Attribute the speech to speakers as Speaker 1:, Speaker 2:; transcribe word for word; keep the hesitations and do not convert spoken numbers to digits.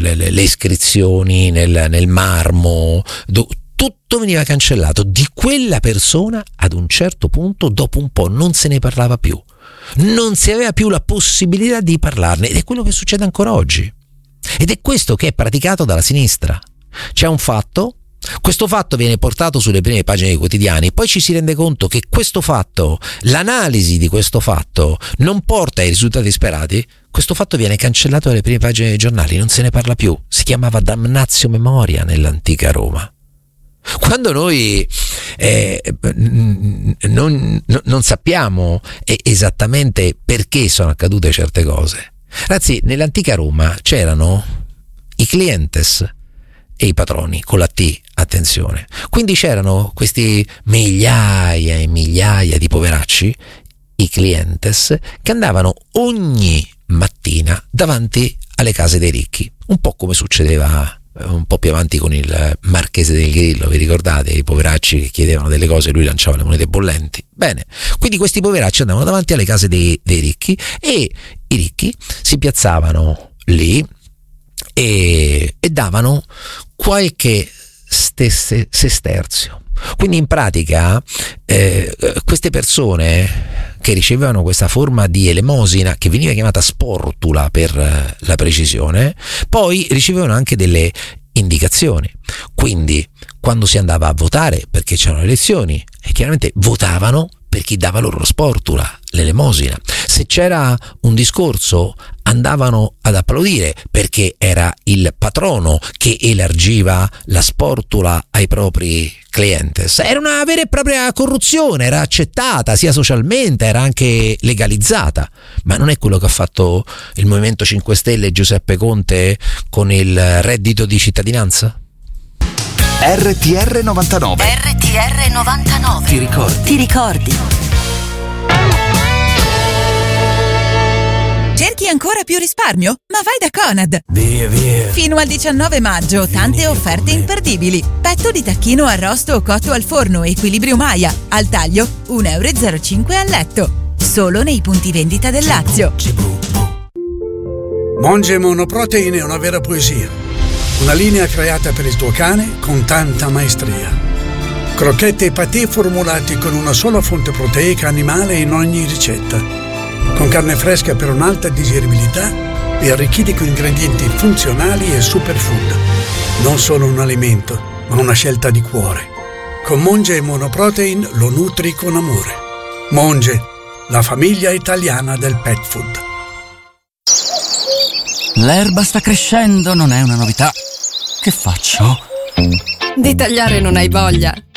Speaker 1: le, le, le iscrizioni nel, nel marmo, do, tutto veniva cancellato. Di quella persona ad un certo punto, dopo un po', non se ne parlava più, non si aveva più la possibilità di parlarne, ed è quello che succede ancora oggi, ed è questo che è praticato dalla sinistra. C'è un fatto, questo fatto viene portato sulle prime pagine dei quotidiani, poi ci si rende conto che questo fatto, l'analisi di questo fatto non porta ai risultati sperati, questo fatto viene cancellato dalle prime pagine dei giornali, non se ne parla più. Si chiamava damnatio memoria nell'antica Roma. Quando noi eh, non, non sappiamo esattamente perché sono accadute certe cose, ragazzi, nell'antica Roma c'erano i clientes e i patroni, con la T, attenzione. Quindi c'erano questi migliaia e migliaia di poveracci, i clientes, che andavano ogni mattina davanti alle case dei ricchi, un po' come succedeva un po' più avanti con il Marchese del Grillo, vi ricordate? I poveracci che chiedevano delle cose e lui lanciava le monete bollenti. Bene, quindi questi poveracci andavano davanti alle case dei, dei ricchi, e i ricchi si piazzavano lì e, e davano qualche stesse sesterzio. Quindi in pratica eh, queste persone che ricevevano questa forma di elemosina, che veniva chiamata sportula per eh, la precisione, poi ricevevano anche delle indicazioni. Quindi quando si andava a votare, perché c'erano le elezioni, e chiaramente votavano per chi dava loro la sportula, l'elemosina. Se c'era un discorso, andavano ad applaudire perché era il patrono che elargiva la sportula ai propri clientes. Era una vera e propria corruzione, era accettata sia socialmente, era anche legalizzata. Ma non è quello che ha fatto il Movimento cinque Stelle e Giuseppe Conte con il reddito di cittadinanza?
Speaker 2: R T R novantanove.
Speaker 3: R T R novantanove.
Speaker 2: Ti ricordi?
Speaker 3: Ti ricordi?
Speaker 4: Cerchi ancora più risparmio? Ma vai da Conad!
Speaker 2: Via, via.
Speaker 4: Fino al diciannove maggio, tante offerte imperdibili. Petto di tacchino arrosto o cotto al forno, equilibrio Maia. Al taglio, uno e zero cinque euro al letto. Solo nei punti vendita del Lazio.
Speaker 5: Monge Monoprotein è una vera poesia. Una linea creata per il tuo cane con tanta maestria. Crocchette e patè formulati con una sola fonte proteica animale in ogni ricetta. Con carne fresca per un'alta digeribilità e arricchiti con ingredienti funzionali e superfood. Non solo un alimento, ma una scelta di cuore. Con Monge Monoprotein lo nutri con amore. Monge, la famiglia italiana del pet food.
Speaker 6: L'erba sta crescendo, non è una novità. Che faccio?
Speaker 7: Di tagliare non hai voglia.